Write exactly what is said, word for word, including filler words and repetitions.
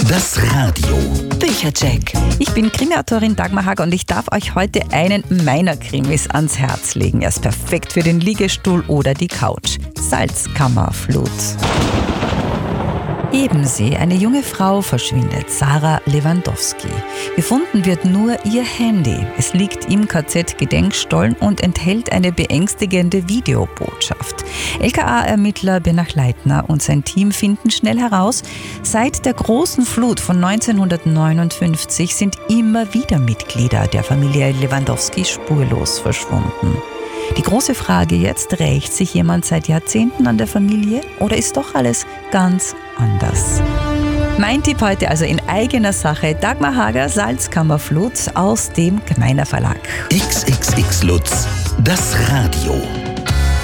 Das Radio. Büchercheck. Ich bin Krimiautorin Dagmar Hager und ich darf euch heute einen meiner Krimis ans Herz legen. Er ist perfekt für den Liegestuhl oder die Couch. Salzkammerflut. Ebensee, eine junge Frau verschwindet, Sarah Lewandowski. Gefunden wird nur ihr Handy. Es liegt im K Z-Gedenkstollen und enthält eine beängstigende Videobotschaft. L K A-Ermittler Benach Leitner und sein Team finden schnell heraus, seit der großen Flut von neunzehnhundertneunundfünfzig sind immer wieder Mitglieder der Familie Lewandowski spurlos verschwunden. Die große Frage jetzt, rächt sich jemand seit Jahrzehnten an der Familie oder ist doch alles ganz anders? Mein Tipp heute also in eigener Sache: Dagmar Hager, Salzkammerflut aus dem Gmeiner Verlag. X X X Lutz, das Radio.